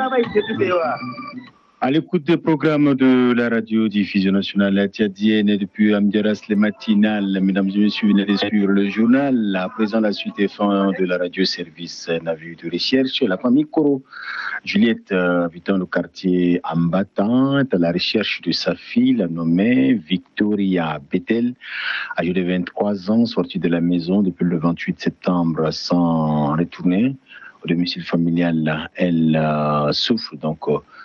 À l'écoute des programmes de la radio-diffusion nationale tchadienne depuis Amdiras, les matinales, mesdames et messieurs, venez de suivre le journal. À présent, la suite est fin de la radio-service Navire de recherche. La famille Koro, Juliette, habitant le quartier Ambatan, est à la recherche de sa fille, la nommée Victoria Bethel, âgée de 23 ans, sortie de la maison depuis le 28 septembre sans retourner au domicile familial. Elle souffre donc.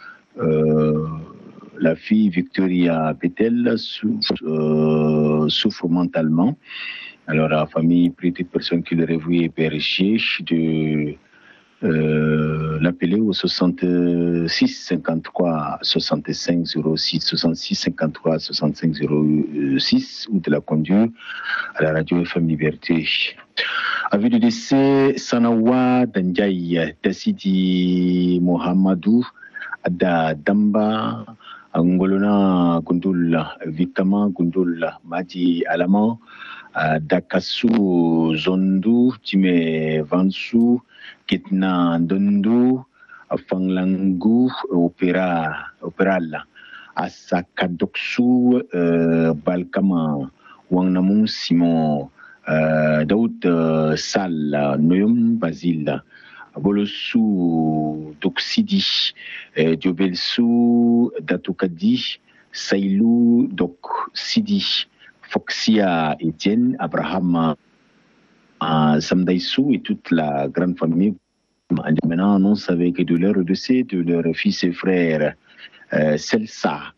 La fille Victoria Bethel souffre mentalement. Alors la famille prie toute personne qui l'aurait vu héberger de l'appeler au 66 53 65 06 66 53 65 06 ou de la conduire à la radio FM Liberté. Avis de décès, Sanawa Danjaï Tassidi Mohamedou ada damba angolona gundula vikama gundula maji alama dakasu zondu time vansu kitna ndondu fanglangu operala asakadoksu balkama wangnamun simon daoud sal noyum basile Bolosu Doksidi, Diobelsu Datukadi, Sailou Dok Sidi, Foxia Etienne, Abraham Samdaïsou et toute la grande famille. Maintenant, annonce avec de leur décès de leur fils et frère Selsal,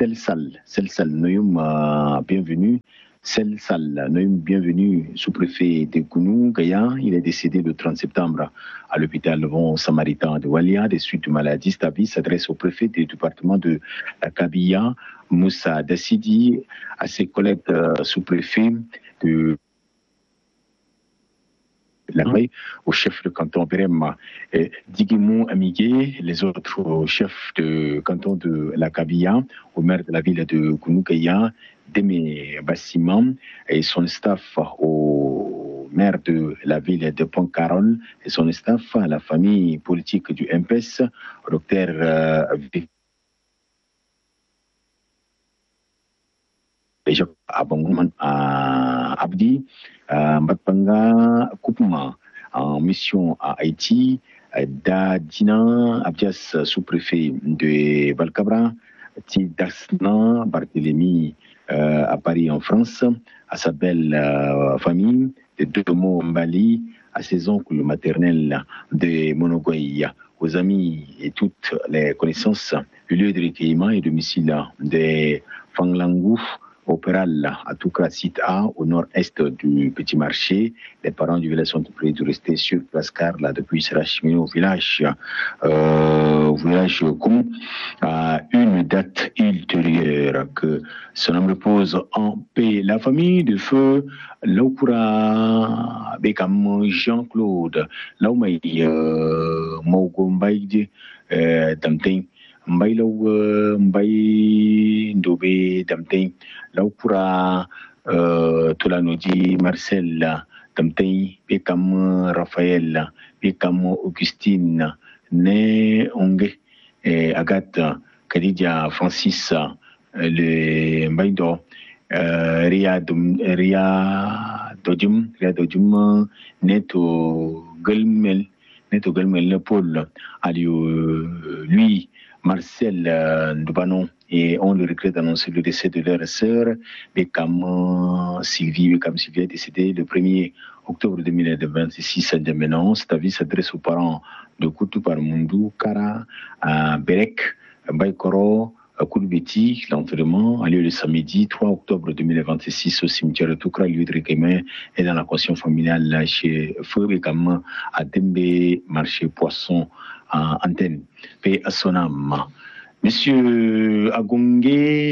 Noyum, bienvenue. Selsal, bienvenue, sous-préfet de Gounou, Gaya. Il est décédé le 30 septembre à l'hôpital Bon Samaritain de Walia, des suites de maladie. Stabi s'adresse au préfet du département de la Kabia, Moussa Dassidi, à ses collègues sous-préfets de au chef de canton Berema, Digimou Amigué, les autres chefs de canton de la Kabia, au maire de la ville de Gounougaya, Deme Bassimam et son staff, au maire de la ville de Pont-Carol et son staff, à la famille politique du MPS, au docteur Abdi, Mbapanga Koupma, en mission à Haïti, Dadina Abdias, sous-préfet de Valcabra, Tidasna Barthélémy à Paris en France, à sa belle famille, de Domo Mbali, à ses oncles maternels de Monogoïa, aux amis et toutes les connaissances, le lieu de recueillement et domicile de Fanglangou, Opéral à Toukra, site A, au nord-est du Petit Marché. Les parents du village sont prêts de rester sur place car là, depuis sera cheminé au village comme à une date ultérieure. Que son âme repose en paix. La famille de feu, Laukura, Bekam Jean-Claude, Laumay, Mogombaïde, Damtin. Mbay law mbay ndobe damtay law pura tolanodi Marcel damtay be kam Raphaël be kam Augustine ne onge Agathe Khadija Francis le mbay do Ria dojum neto galmel le Paul Aliou lui Marcel Ndoubanon, et on le regrette d'annoncer le décès de leur sœur, Bekam Sylvie est décédée le 1er octobre 2026 de Menon. Cette avis s'adresse aux parents de Koutou Parmundou, Kara, Berek, Baikoro, Kouloubeti. L'enterrement a lieu le samedi 3 octobre 2026 au cimetière de Toukra, lieu de recueillement et dans la caution familiale chez Feu Bekam à Dembe, marché Poisson. Antenne, paix à son âme. Monsieur Agongé,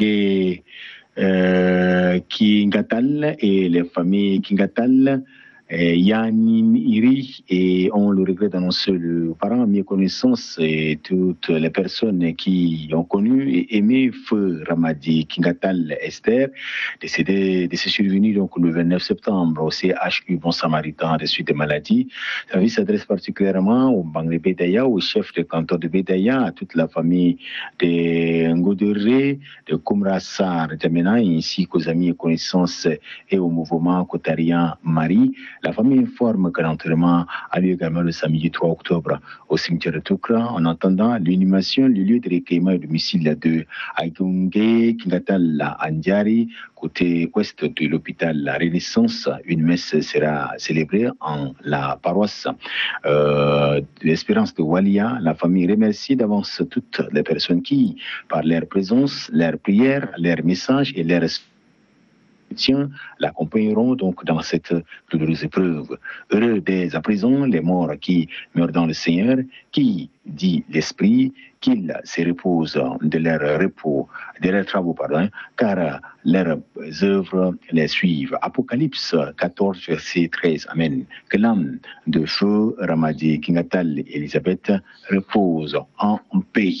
Kingatal et les familles Kingatal Yanin Iri, et on le regrette d'annoncer le parent, mes connaissances et toutes les personnes qui ont connu et aimé Feu Ramadi Kingatal Esther, décédé survenu donc le 29 septembre au CHU Bon Samaritain des suites de maladies. Sa vie s'adresse particulièrement au Banglé Bédaya, au chef de canton de Bédaya, à toute la famille de Ngodoré, de Koumrassar Djamena, ainsi qu'aux amis et connaissances et au mouvement Kotarian Marie. La famille informe que l'enterrement a lieu également le samedi 3 octobre au cimetière de Toukra. En attendant l'inhumation, le lieu de recueillement et domicile de Aïgungé, Kingatal Andjari, côté ouest de l'hôpital La Renaissance. Une messe sera célébrée en la paroisse de l'Espérance de Walia. La famille remercie d'avance toutes les personnes qui, par leur présence, leur prière, leur message et leur l'accompagneront donc dans cette douloureuse épreuve. Heureux dès à présent les morts qui meurent dans le Seigneur, qui dit l'Esprit, qu'ils se reposent de leur repos, de leurs travaux, car leurs œuvres les suivent. Apocalypse 14, verset 13. Amen. Que l'âme de Feu Ramadi Kingatal Elisabeth repose en paix.